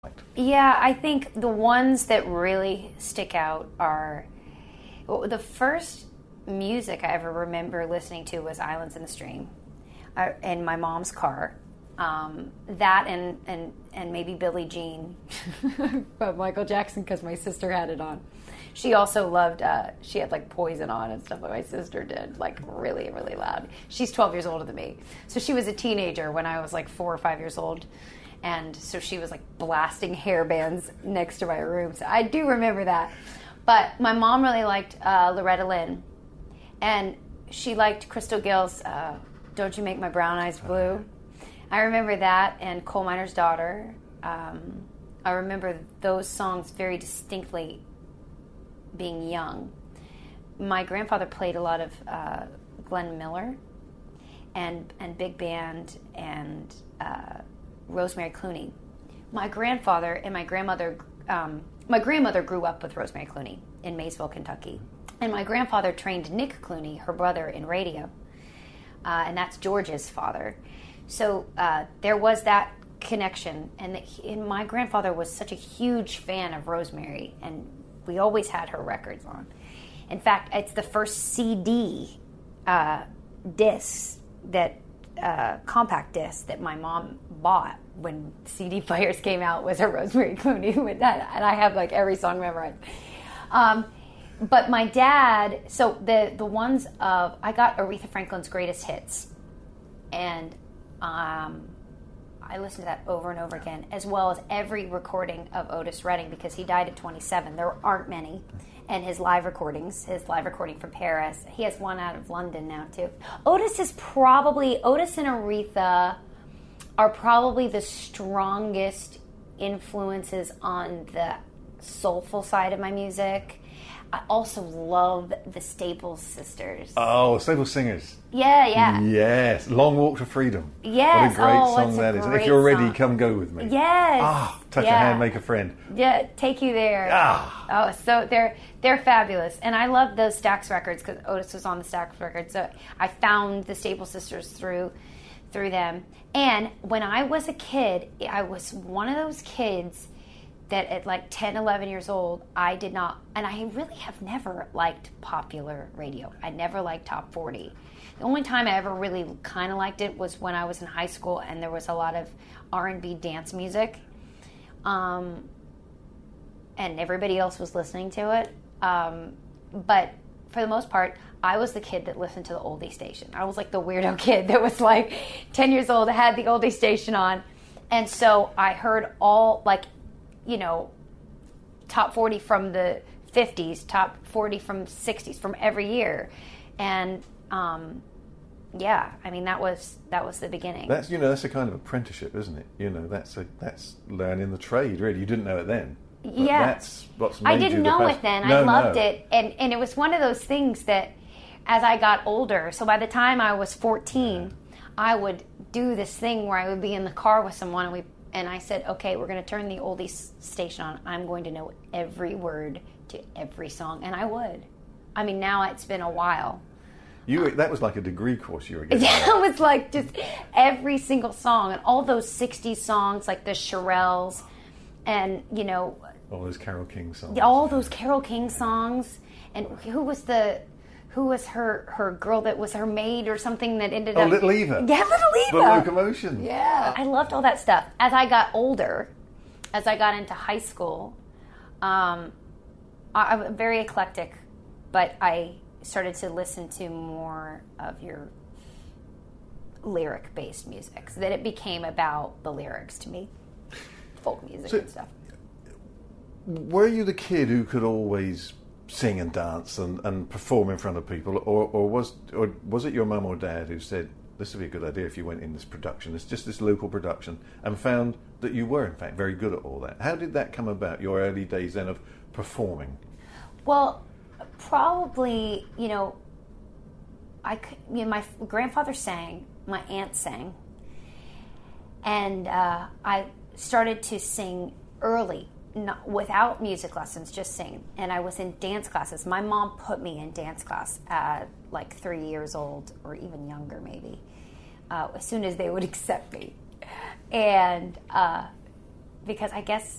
Yeah, I think the ones that really stick out are the first music I ever remember listening to was Islands in the Stream in my mom's car. That and maybe Billie Jean by Michael Jackson because my sister had it on. She also loved, she had like Poison on and stuff like my sister did, like really, really loud. She's 12 years older than me. So she was a teenager when I was like 4 or 5 years old. And so she was like blasting hair bands next to my room. So I do remember that. But my mom really liked Loretta Lynn. And she liked Crystal Gill's Don't You Make My Brown Eyes Blue. I remember that and Coal Miner's Daughter. I remember those songs very distinctly being young. My grandfather played a lot of Glenn Miller and big band and Rosemary Clooney. My grandfather and my grandmother grew up with Rosemary Clooney in Maysville, Kentucky. And my grandfather trained Nick Clooney, her brother, in radio. And that's George's father. So there was that connection. And my grandfather was such a huge fan of Rosemary. And we always had her records on. In fact, it's the first CD disc that compact disc that my mom bought when CD players came out was a Rosemary Clooney with that, and I have like every song memorized. But my dad, so the ones of I got Aretha Franklin's Greatest Hits, and I listened to that over and over again, as well as every recording of Otis Redding because he died at 27. There aren't many. And his live recording from Paris. He has one out of London now, too. Otis and Aretha are probably the strongest influences on the soulful side of my music. I also love the Staples Sisters. Oh, Staples Singers. Yeah. Yes. Long Walk to Freedom. Yes. What a great song that is. And if you're ready, come go with me. Yes. Touch a hand, make a friend. Yeah, Take You There. Oh, so they're fabulous. And I love those Stax records because Otis was on the Stax records. So I found the Staples Sisters through them. And when I was a kid, I was one of those kids that at like 10, 11 years old, I did not, and I really have never liked popular radio. I never liked top 40. The only time I ever really kind of liked it was when I was in high school and there was a lot of R&B dance music. And everybody else was listening to it. But for the most part, I was the kid that listened to the oldie station. I was like the weirdo kid that was like 10 years old, had the oldie station on. And so I heard all, like, top 40 from the 50s, top 40 from 60s, from every year. And yeah, I mean, that was the beginning. That's that's a kind of apprenticeship, isn't it? That's learning the trade, really. You didn't know it then. Yeah. That's what's made I didn't know it then. I loved it. And it was one of those things that as I got older, so by the time I was 14, I would do this thing where I would be in the car with someone and I said, okay, we're going to turn the oldies station on. I'm going to know every word to every song. And I would. I mean, now it's been a while. That was like a degree course you were getting. Yeah, it was like just every single song. And all those 60s songs, like the Shirelles and, all those Carole King songs. All those Carole King songs. And who was her girl that was her maid or something that ended up... Little Eva. Yeah, Little Eva. The Locomotion. Yeah. I loved all that stuff. As I got older, as I got into high school, I'm very eclectic, but I started to listen to more of your lyric-based music, so that it became about the lyrics to me, folk music and stuff. Were you the kid who could always sing and dance and perform in front of people, or was it your mum or dad who said this would be a good idea if you went in this production, it's just this local production, and found that you were in fact very good at all that? How did that come about, your early days then of performing? Well, probably my grandfather sang, my aunt sang, and I started to sing early. Not, without music lessons, just sing. And I was in dance classes. My mom put me in dance class at like 3 years old, or even younger maybe, as soon as they would accept me. And because I guess